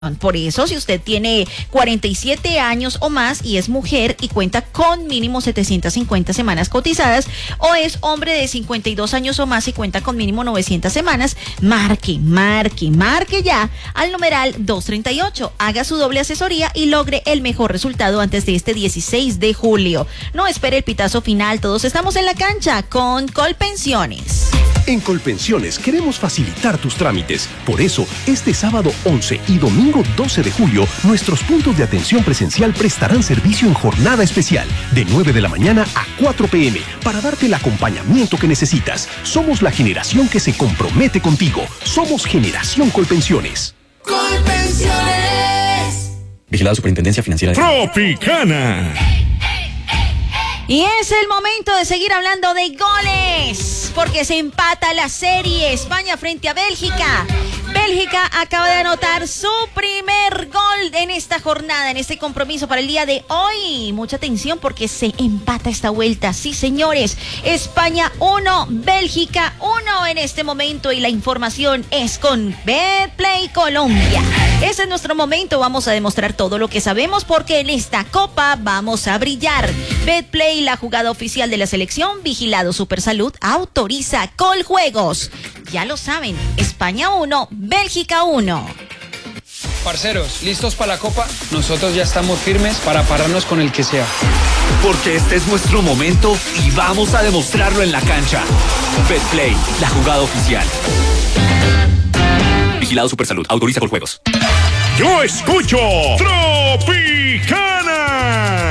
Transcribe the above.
Por eso, si usted tiene 47 años o más y es mujer y cuenta con mínimo 750 semanas cotizadas, o es hombre de 52 años o más y cuenta con mínimo 900 semanas, marque ya al numeral 238. Haga su doble asesoría y logre el mejor resultado antes de este 16 de julio. No espere el pitazo final, todos estamos en la cancha con Colpensiones. En Colpensiones queremos facilitar tus trámites. Por eso, este sábado 11 y domingo 12 de julio, nuestros puntos de atención presencial prestarán servicio en jornada especial, de 9 de la mañana a 4 p.m., para darte el acompañamiento que necesitas. Somos la generación que se compromete contigo. Somos Generación Colpensiones. Colpensiones. Vigilado Superintendencia Financiera de Tropicana. Y es el momento de seguir hablando de goles, porque se empata la serie España frente a Bélgica. Bélgica acaba de anotar su primer gol en esta jornada, en este compromiso para el día de hoy. Mucha atención porque se empata esta vuelta. Sí, señores, España 1, Bélgica 1 en este momento, y la información es con Betplay Colombia. Ese es nuestro momento, vamos a demostrar todo lo que sabemos porque en esta copa vamos a brillar. Betplay, la jugada oficial de la selección, vigilado Supersalud, autoriza Coljuegos. Ya lo saben, España 1, Bélgica 1. Parceros, ¿listos para la copa? Nosotros ya estamos firmes para pararnos con el que sea. Porque este es nuestro momento y vamos a demostrarlo en la cancha. Betplay, la jugada oficial. Vigilado Supersalud, autoriza Coljuegos. Yo escucho Tropicana.